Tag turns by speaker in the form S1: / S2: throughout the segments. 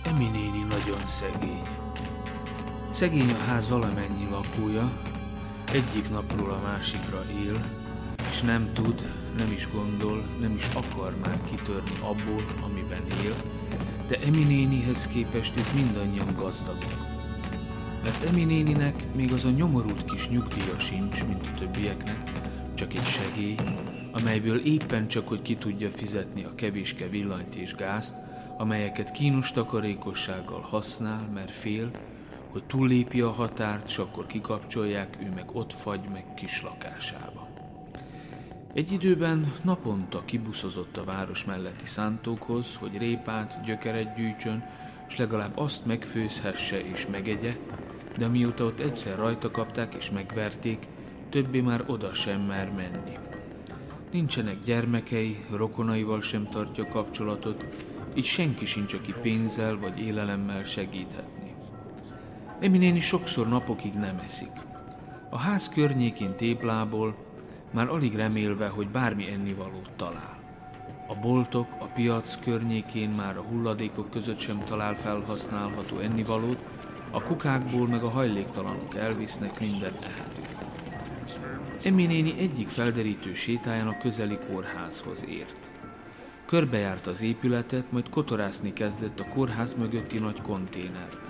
S1: Emi néni nagyon szegény. Szegény a ház valamennyi lakója, egyik napról a másikra él, és nem tud, nem is gondol, nem is akar már kitörni abból, amiben él, de Emi nénihez képest ők mindannyian gazdagok. Mert Emi néninek még az a nyomorult kis nyugdíja sincs, mint a többieknek, csak egy segély, amelyből éppen csak, hogy ki tudja fizetni a kevéske villanyt és gázt, amelyeket kínos takarékossággal használ, mert fél, hogy túllépi a határt, s akkor kikapcsolják, ő meg ott fagy meg kis lakásába. Egy időben naponta kibuszozott a város melletti szántókhoz, hogy répát, gyökeret gyűjtsön, s legalább azt megfőzhesse és megegye, de amióta ott egyszer rajta kapták és megverték, többé már oda sem mer menni. Nincsenek gyermekei, rokonaival sem tartja kapcsolatot, így senki sincs, aki pénzzel vagy élelemmel segíthetni. Emi néni sokszor napokig nem eszik. A ház környékén téplából, már alig remélve, hogy bármi ennivalót talál. A boltok, a piac környékén már a hulladékok között sem talál felhasználható ennivalót, a kukákból meg a hajléktalanok elvisznek minden ehetőt. Emi néni egyik felderítő sétáján a közeli kórházhoz ért. Körbejárt az épületet, majd kotorászni kezdett a kórház mögötti nagy konténerben.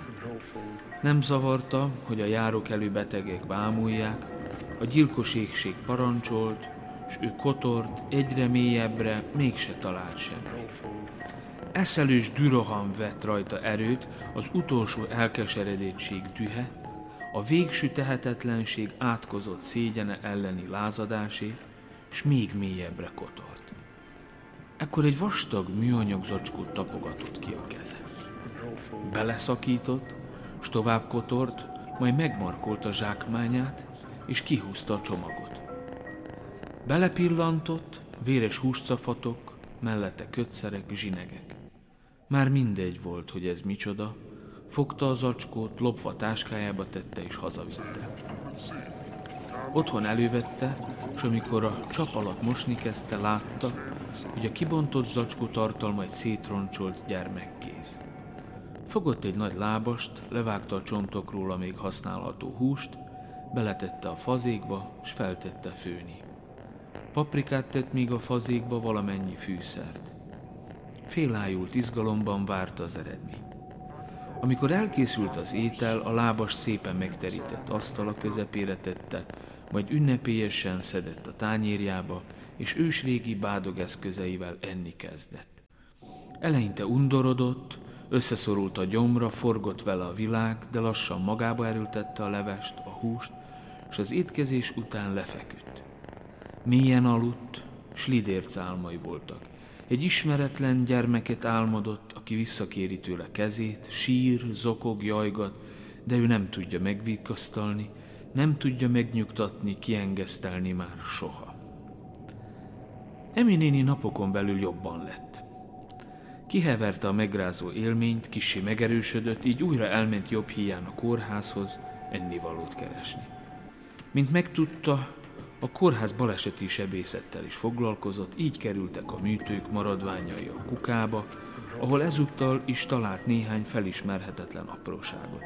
S1: Nem zavarta, hogy a járókelő betegek bámulják, a gyilkos éhség parancsolt, s ő kotort egyre mélyebbre, mégse talált semmit. Eszelős düroham vett rajta erőt, az utolsó elkeseredettség dühe, a végső tehetetlenség átkozott szégyene elleni lázadásé, s még mélyebbre kotort. Ekkor egy vastag műanyag zacskót tapogatott ki a keze. Beleszakított, s tovább kotort, majd megmarkolt a zsákmányát, és kihúzta a csomagot. Belepillantott, véres húscafatok, mellette kötszerek, zsinegek. Már mindegy volt, hogy ez micsoda, fogta a zacskót, lopva táskájába tette és hazavitte. Otthon elővette, s amikor a csap alatt mosni kezdte, látta, hogy a kibontott zacskó tartalma egy szétroncsolt gyermekkéz. Fogott egy nagy lábast, levágta a csontokról a még használható húst, beletette a fazékba, s feltette főni. Paprikát tett még a fazékba, valamennyi fűszert. Félájult izgalomban várta az eredményt. Amikor elkészült az étel, a lábas szépen megterített asztala közepére tette, majd ünnepélyesen szedett a tányérjába, és ősrégi bádogeszközeivel enni kezdett. Eleinte undorodott, összeszorult a gyomra, forgott vele a világ, de lassan magába erőltette a levest, a húst, és az étkezés után lefeküdt. Mélyen aludt, s lidérc álmai voltak. Egy ismeretlen gyermeket álmodott, aki visszakéri tőle kezét, sír, zokog, jajgat, de ő nem tudja megvigasztalni, nem tudja megnyugtatni, kiengesztelni már soha. Emi néni napokon belül jobban lett. Kiheverte a megrázó élményt, kissé megerősödött, így újra elment jobb híján a kórházhoz ennivalót keresni. Mint megtudta, a kórház baleseti sebészettel is foglalkozott, így kerültek a műtők maradványai a kukába, ahol ezúttal is talált néhány felismerhetetlen apróságot.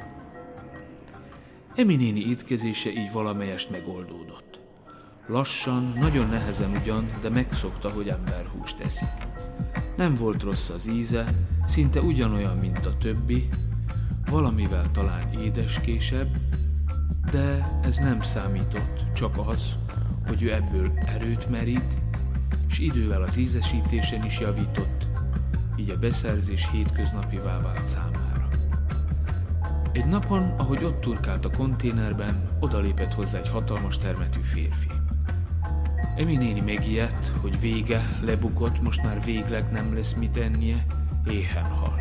S1: Emi néni étkezése így valamelyest megoldódott. Lassan, nagyon nehezen ugyan, de megszokta, hogy emberhúst eszik. Nem volt rossz az íze, szinte ugyanolyan, mint a többi, valamivel talán édeskésebb, de ez nem számított, csak az, hogy ő ebből erőt merít, és idővel az ízesítésen is javított, így a beszerzés hétköznapivá vált számára. Egy napon, ahogy ott turkált a konténerben, odalépett hozzá egy hatalmas termetű férfi. Emi néni megijedt, hogy vége, lebukott, most már végleg nem lesz mit ennie, éhen hal.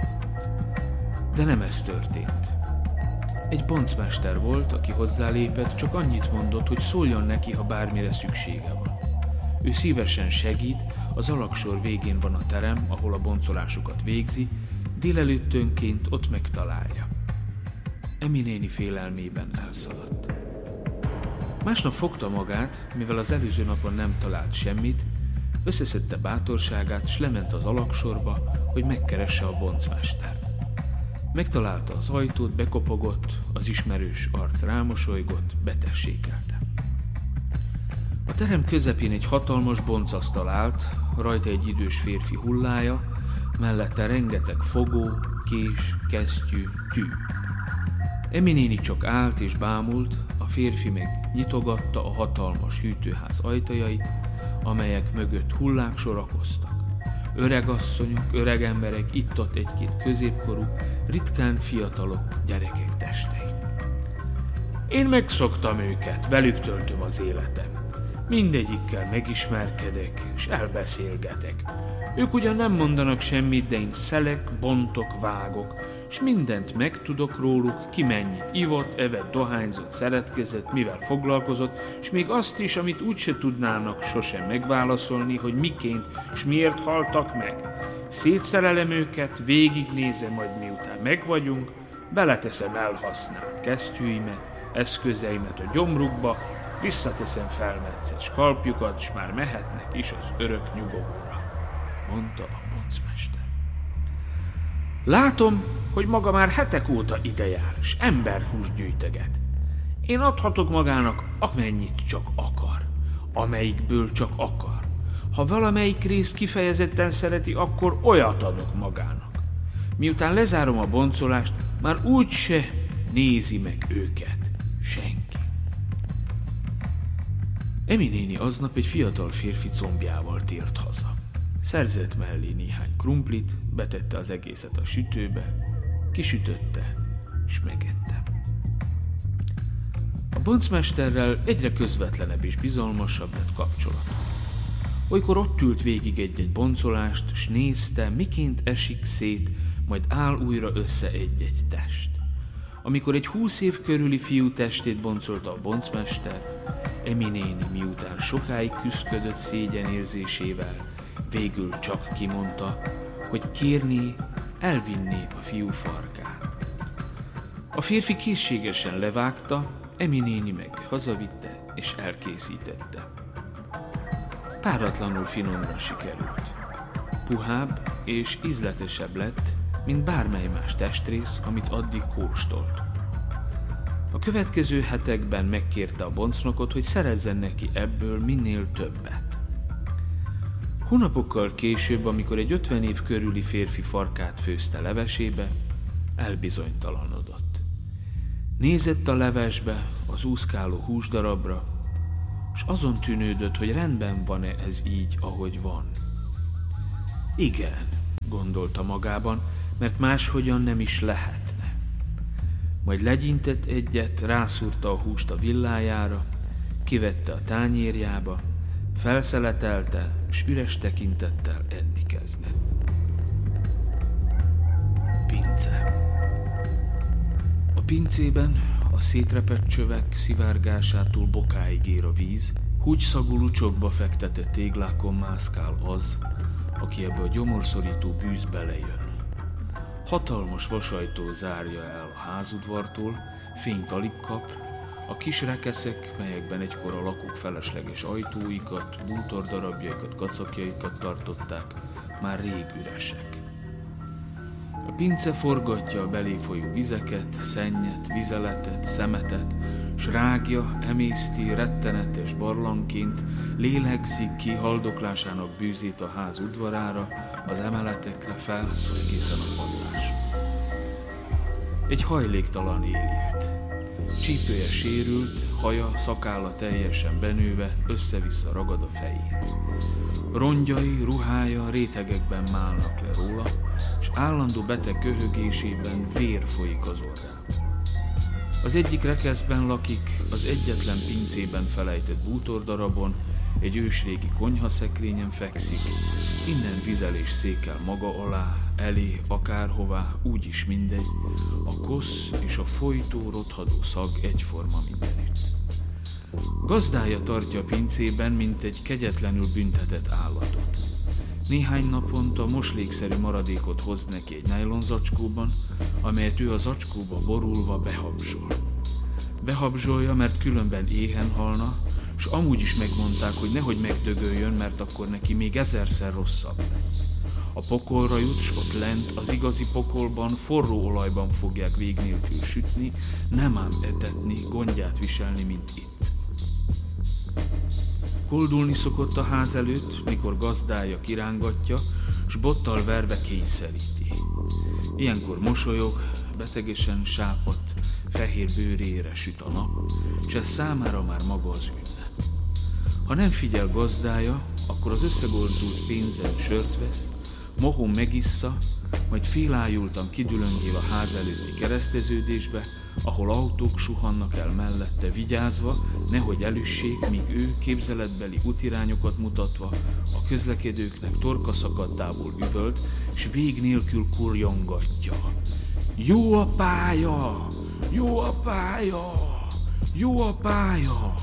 S1: De nem ez történt. Egy boncmester volt, aki hozzálépett, csak annyit mondott, hogy szóljon neki, ha bármire szüksége van. Ő szívesen segít, az alaksor végén van a terem, ahol a boncolásokat végzi, délelőttönként ott megtalálja. Emi néni félelmében elszaladt. Másnap fogta magát, mivel az előző napon nem talált semmit, összeszedte bátorságát, s lement az alaksorba, hogy megkeresse a boncmestert. Megtalálta az ajtót, bekopogott, az ismerős arc rámosolygott, betessékelte. A terem közepén egy hatalmas boncasztal állt, rajta egy idős férfi hullája, mellette rengeteg fogó, kés, kesztyű, tű. Emi néni csak állt és bámult, a férfi meg nyitogatta a hatalmas hűtőház ajtajait, amelyek mögött hullák sorakoztak. Öregasszonyok, öregemberek, itt-ott egy-két középkorú, ritkán fiatalok, gyerekek testei. Én megszoktam őket, velük töltöm az életem. Mindegyikkel megismerkedek, és elbeszélgetek. Ők ugyan nem mondanak semmit, de én szelek, bontok, vágok, és mindent megtudok róluk, ki mennyit ivott, evett, dohányzott, szeretkezett, mivel foglalkozott, és még azt is, amit úgyse tudnának sosem megválaszolni, hogy miként és miért haltak meg. Szétszerelem őket, végignézem, majd miután megvagyunk, beleteszem elhasznált kesztyűimet, eszközeimet a gyomrukba, visszateszem felmetszett skalpjukat, s már mehetnek is az örök nyugovóra, mondta a boncmester. Látom, hogy maga már hetek óta idejár, s emberhúst gyűjtöget. Én adhatok magának, amennyit csak akar, amelyikből csak akar. Ha valamelyik részt kifejezetten szereti, akkor olyat adok magának. Miután lezárom a boncolást, már úgyse nézi meg őket senki. Emi néni aznap egy fiatal férfi combjával tért haza. Szerzett mellé néhány krumplit, betette az egészet a sütőbe, kisütötte, s megette. A boncmesterrel egyre közvetlenebb és bizalmasabb lett kapcsolat. Olykor ott ült végig egy-egy boncolást, s nézte, miként esik szét, majd áll újra össze egy-egy test. Amikor egy 20 év körüli fiú testét boncolta a boncmester, Emi néni miután sokáig küszködött szégyenérzésével, végül csak kimondta, hogy kérné, elvinné a fiú farkát. A férfi készségesen levágta, Emi néni meg hazavitte és elkészítette. Páratlanul finomra sikerült. Puhább és ízletesebb lett, mint bármely más testrész, amit addig kóstolt. A következő hetekben megkérte a boncnokot, hogy szerezzen neki ebből minél többet. Hónapokkal később, amikor egy 50 év körüli férfi farkát főzte levesébe, elbizonytalanodott. Nézett a levesbe, az úszkáló húsdarabra, és azon tűnődött, hogy rendben van-e ez így, ahogy van. Igen, gondolta magában, mert máshogyan nem is lehetne. Majd legyintett egyet, rászúrta a húst a villájára, kivette a tányérjába, felszeletelte, és üres tekintettel enni kezdett. Pince. A pincében a szétrepett csövek szivárgásától bokáig ér a víz, húgyszagú lucsokba fektetett téglákon mászkál az, aki ebbe a gyomorszorító bűzbe lejön. Hatalmas vasajtó zárja el a házudvartól, fényt alig kap, a kis rekeszek, melyekben egykor a lakók felesleges ajtóikat, bútordarabjaikat, kacapjaikat tartották, már rég üresek. A pince forgatja a belé folyó vizeket, szennyet, vizeletet, szemetet, s rágja, emészti rettenetes barlangként, lélegzik ki haldoklásának bűzét a ház udvarára, az emeletekre fel, egészen a padlásra. Egy hajléktalan él itt. Csípője sérült, haja, szakálla teljesen benőve, össze-vissza ragad a fején. Rongyai, ruhája rétegekben málnak le róla, és állandó beteg köhögésében vér folyik az orrán. Az egyik rekeszben lakik, az egyetlen pincében felejtett bútordarabon, egy ősrégi konyhaszekrényen fekszik, innen vizelés székel maga alá, elé, akárhová, úgyis mindegy, a kosz és a folytó rothadó szag egyforma mindenütt. Gazdája tartja a pincében, mint egy kegyetlenül büntetett állatot. Néhány naponta moslékszerű maradékot hoz neki egy nájlonzacskóban, amelyet ő a zacskóba borulva behabzsol. Behabzsolja, mert különben éhen halna, s amúgy is megmondták, hogy nehogy megdögöljön, mert akkor neki még 1000-szer rosszabb lesz. A pokolra jut, s ott lent az igazi pokolban forró olajban fogják vég nélkül sütni, nem ám etetni, gondját viselni, mint itt. Koldulni szokott a ház előtt, mikor gazdája kirángatja, s bottal verve kényszeríti. Ilyenkor mosolyog, betegesen sápadt, fehér bőrére süt a nap, s ez számára már maga az ünnep. Ha nem figyel gazdája, akkor az összegordult pénzzel sört vesz, mohón megissza, majd félájultan kidülöngél a ház előtti kereszteződésbe, ahol autók suhannak el mellette vigyázva, nehogy elüssék, míg ő képzeletbeli útirányokat mutatva a közlekedőknek torkaszakadtából üvölt, s vég nélkül kurjongatja. Jó a pálya! Jó a pálya! Jó a pálya!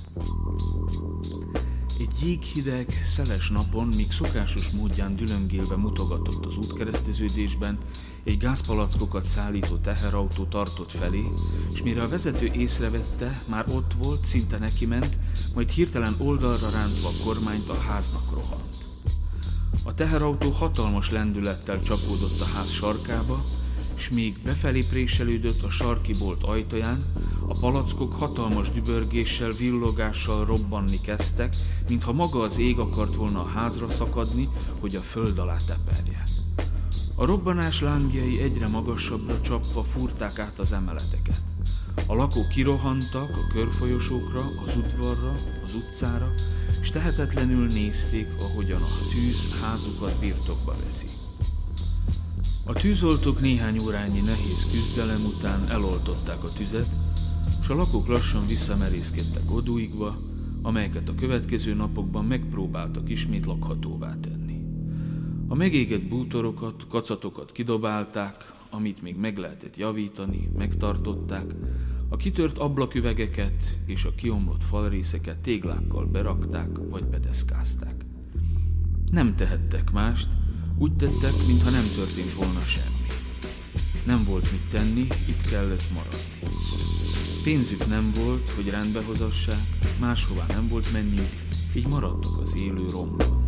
S1: Egy jéghideg, szeles napon, míg szokásos módján dülöngélve mutogatott az útkereszteződésben, egy gázpalackokat szállító teherautó tartott felé, és mire a vezető észrevette, már ott volt, szinte neki ment, majd hirtelen oldalra rántva a kormányt a háznak rohant. A teherautó hatalmas lendülettel csapódott a ház sarkába, s még befelé préselődött a sarki bolt ajtaján, a palackok hatalmas dübörgéssel, villogással robbanni kezdtek, mintha maga az ég akart volna a házra szakadni, hogy a föld alá teperje. A robbanás lángjai egyre magasabbra csapva fúrták át az emeleteket. A lakók kirohantak a körfolyosókra, az udvarra, az utcára, s tehetetlenül nézték, ahogyan a tűz házukat birtokba veszi. A tűzoltók néhány órányi nehéz küzdelem után eloltották a tüzet, s a lakók lassan visszamerészkedtek odúikba, amelyeket a következő napokban megpróbáltak ismét lakhatóvá tenni. A megégett bútorokat, kacatokat kidobálták, amit még meg lehetett javítani, megtartották, a kitört ablaküvegeket és a kiomlott falrészeket téglákkal berakták vagy bedeszkázták. Nem tehettek mást, úgy tettek, mintha nem történt volna semmi. Nem volt mit tenni, itt kellett maradni. Pénzük nem volt, hogy rendbe hozassák, máshová nem volt menniük, így maradtak az élő romban.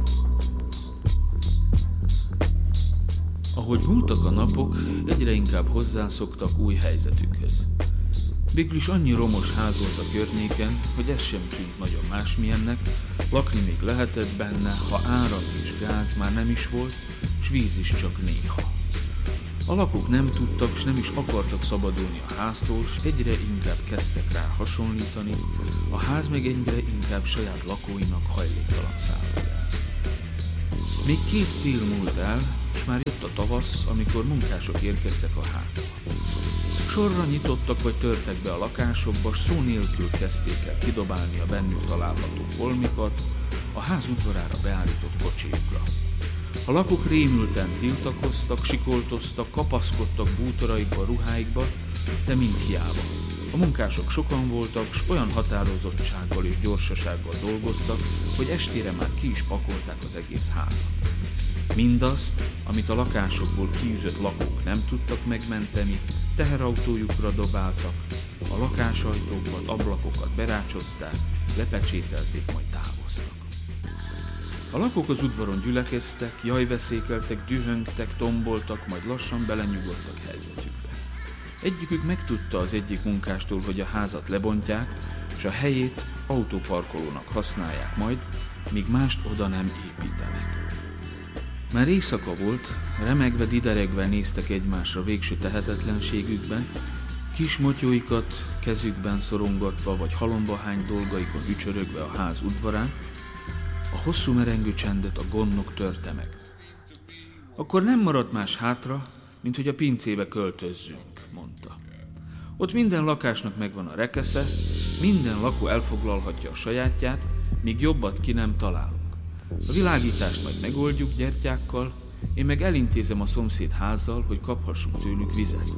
S1: Ahogy múltak a napok, egyre inkább hozzászoktak új helyzetükhöz. Végül is annyi romos ház volt a környéken, hogy ez sem tűnt nagyon másmilyennek, lakni még lehetett benne, ha áram és gáz már nem is volt, s víz is csak néha. A lakók nem tudtak, s nem is akartak szabadulni a háztól, s egyre inkább kezdtek rá hasonlítani, a ház meg egyre inkább saját lakóinak hajléktalan szállott el. Még 2 tél múlt el, és már jött a tavasz, amikor munkások érkeztek a házba. Sorra nyitottak vagy törtek be a lakásokba, s szó nélkül kezdték el kidobálni a bennük található holmikat a ház udvarára beállított kocsiukra. A lakók rémülten tiltakoztak, sikoltoztak, kapaszkodtak bútoraikba, ruháikba, de mind hiába. A munkások sokan voltak, s olyan határozottsággal és gyorsasággal dolgoztak, hogy estére már ki is pakolták az egész házat. Mindazt, amit a lakásokból kiűzött lakók nem tudtak megmenteni, teherautójukra dobáltak, a lakásajtókat, ablakokat berácsozták, lepecsételték, majd távoztak. A lakók az udvaron gyülekeztek, jajveszékeltek, dühöngtek, tomboltak, majd lassan belenyugodtak helyzetükbe. Egyikük megtudta az egyik munkástól, hogy a házat lebontják, és a helyét autóparkolónak használják majd, míg mást oda nem építenek. Már éjszaka volt, remegve, dideregve néztek egymásra végső tehetetlenségükben, kis motyóikat kezükben szorongatva vagy halombahány dolgaikon ücsörögve a ház udvarán, a hosszú merengő csendet a gondnok törte meg. Akkor nem maradt más hátra, mint hogy a pincébe költözzünk, mondta. Ott minden lakásnak megvan a rekesze, minden lakó elfoglalhatja a sajátját, míg jobbat ki nem találunk. A világítást majd megoldjuk gyertyákkal, én meg elintézem a szomszéd házzal, hogy kaphassunk tőlük vizet.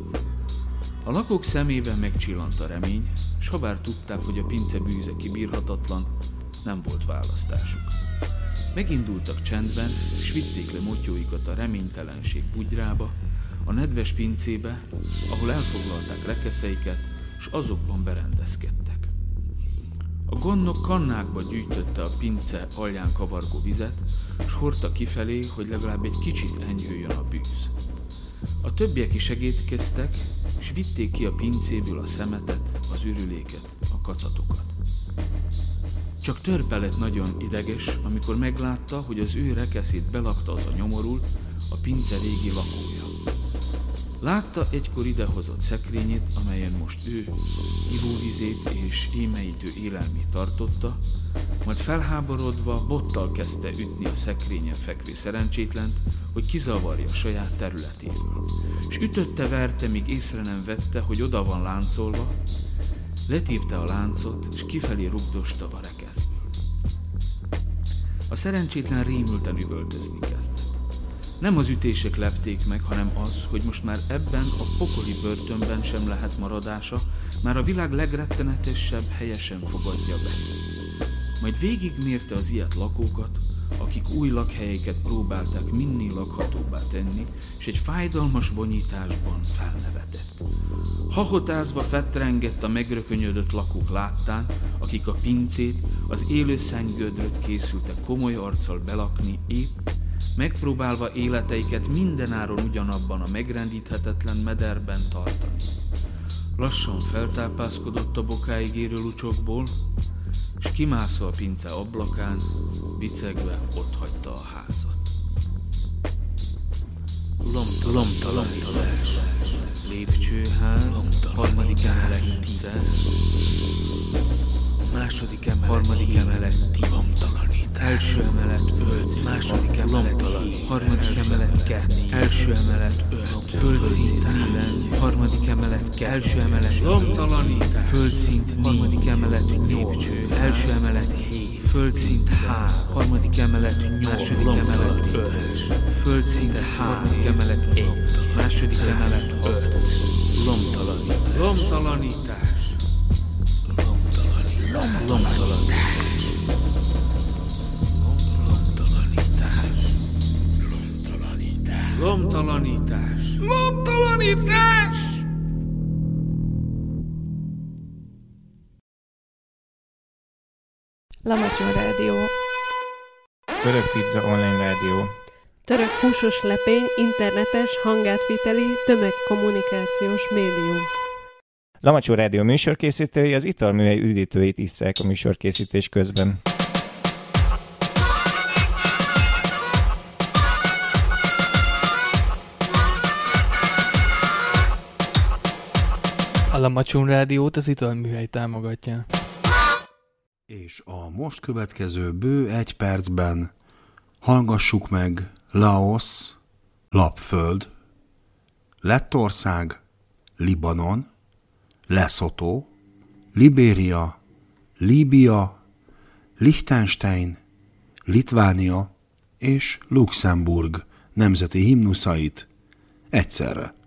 S1: A lakók szemében megcsillant a remény, s habár tudták, hogy a pince bűze kibírhatatlan, nem volt választásuk. Megindultak csendben, s vitték le motyóikat a reménytelenség bugyrába, a nedves pincébe, ahol elfoglalták rekeszeiket, s azokban berendezkedtek. A A gondnok kannákba gyűjtötte a pince alján kavargó vizet, s hordta kifelé, hogy legalább egy kicsit enyhüljön a bűz. A többiek is segítkeztek, s vitték ki a pincéből a szemetet, az ürüléket, a kacatokat. Csak Törpe lett nagyon ideges, amikor meglátta, hogy az ő rekeszét belakta az a nyomorult, a pince régi lakója. Látta egykor idehozott szekrényét, amelyen most ő ivóvizét és émeítő élelmét tartotta, majd felháborodva bottal kezdte ütni a szekrényen fekvő szerencsétlent, hogy kizavarja saját területéről. És ütötte-verte, míg észre nem vette, hogy oda van láncolva, letépte a láncot, és kifelé rugdosta a rekeszből. A szerencsétlen rémülten üvöltözni kezdett. Nem az ütések lepték meg, hanem az, hogy most már ebben a pokoli börtönben sem lehet maradása, már a világ legrettenetesebb helye sem fogadja be. Majd végigmérte az ilyet lakókat, akik új lakhelyeket próbálták minél lakhatóbbá tenni, és egy fájdalmas vonyításban felnevetett. Hahotázva fetrengett a megrökönyödött lakók láttán, akik a pincét, az élő szennygödröt készültek komoly arccal belakni épp, megpróbálva életeiket mindenáron ugyanabban a megrendíthetetlen mederben tartani. Lassan feltápászkodott a bokáig érő lucsokból, s kimászva a pince ablakán, bicegve otthagyta a házat. Lomtalanítás, lépcsőház, harmadik emelet 10, második emelet, harmadik emelet 10, első emelet 5, második emelet 7, harmadik emelet 2, első emelet 5, földszint 9, harmadik emelet 2, első emelet lomtalanítás, földszint harmadik emelet 8, első emelet 7, földszint 3, harmadik emelet 8, második emelet 5, földszint 3, emelet 1, második emelet 5, lomtalanítás, lomtalanítás, lomtalanítás. Lomtalanítás! Lomtalanítás!
S2: Lamacson Rádió.
S3: Török Pizza Online Rádió.
S2: Török húsos lepény, internetes, hangátviteli, tömegkommunikációs médium.
S3: Lamacson Rádió műsorkészítői az italműhely üdítőit isszák a műsorkészítés közben.
S4: A Lamacson Rádiót az italműhely támogatja.
S5: És a most következő bő 1 percben hallgassuk meg Laosz, Lapföld, Lettország, Libanon, Lesotho, Libéria, Líbia, Liechtenstein, Litvánia és Luxemburg nemzeti himnuszait egyszerre.